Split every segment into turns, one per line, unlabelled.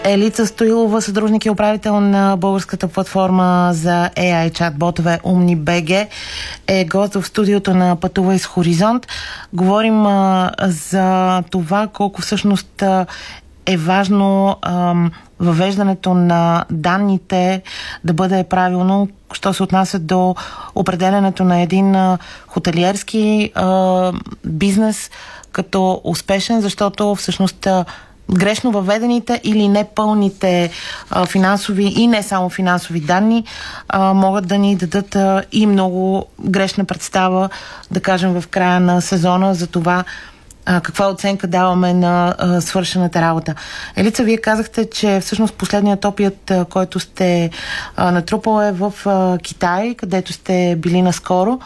Елица Стоилова, съдружник и управител на българската платформа за AI чат-ботове Умни.bg, е гост в студиото на Пътувай с Хоризонт. Говорим за това колко всъщност е важно въвеждането на данните да бъде правилно, що се отнася до определянето на един хотелиерски бизнес като успешен, защото всъщност грешно въведените или непълните финансови и не само финансови данни могат да ни дадат и много грешна представа, да кажем, в края на сезона за това каква оценка даваме на свършената работа. Елица, вие казахте, че всъщност последният опит, който сте натрупал, е в Китай, където сте били наскоро.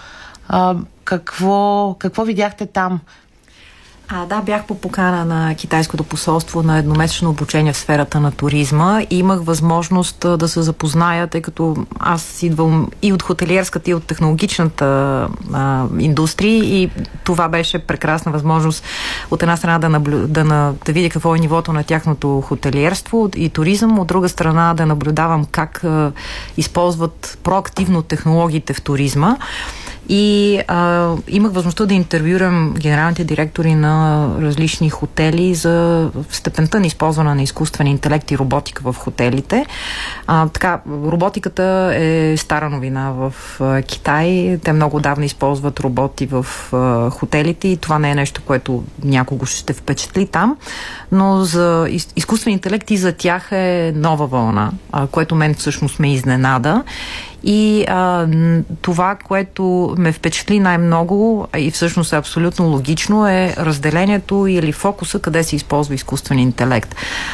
Какво видяхте там?
Да, бях по покана на китайското посолство на едномесечно обучение в сферата на туризма и имах възможност да се запозная, тъй като аз идвам и от хотелиерската, и от технологичната индустрия, и това беше прекрасна възможност от една страна да видя какво е нивото на тяхното хотелиерство и туризъм, от друга страна да наблюдавам как използват проактивно технологиите в туризма. И имах възможността да интервюрам генералните директори на различни хотели за степента на използване на изкуствен интелект и роботика в хотелите. Роботиката е стара новина в Китай. Те много давно използват роботи в хотелите и това не е нещо, което някого ще впечатли там. Но за изкуствен интелект и за тях е нова вълна, което мен всъщност ме изненада. И това, което ме впечатли най-много и всъщност е абсолютно логично, е разделението или фокуса къде се използва изкуствен интелект.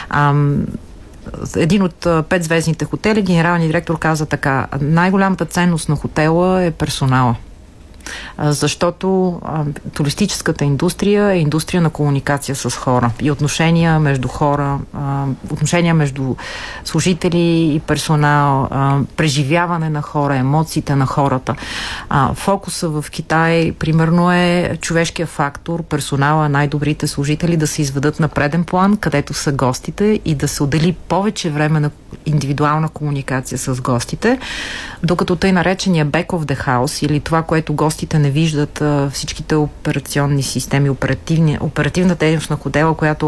Един от 5-звездните хотели, генералният директор каза така: най-голямата ценност на хотела е персонала. Защото туристическата индустрия е индустрия на комуникация с хора и отношения между хора, отношения между служители и персонал, преживяване на хора, емоциите на хората. Фокуса в Китай, примерно, е човешкия фактор, персонала, най-добрите служители да се изведат на преден план, където са гостите, и да се отдели повече време на индивидуална комуникация с гостите, докато тъй наречения back of the house, или това, което гостите не виждат, всичките операционни системи, оперативна дейност на хотела, която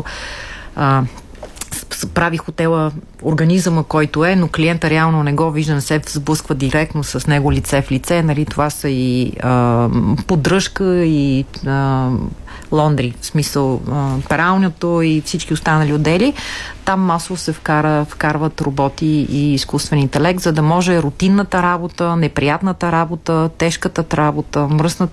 прави хотела организъма, който е, но клиента реално не го вижда, не се сблъсква директно с него лице в лице. Нали? Това са и поддръжка, и лондри, в смисъл пералнято и всички останали отдели. Там масово се вкарват роботи и изкуствен интелект, за да може рутинната работа, неприятната работа, тежката работа, мръсната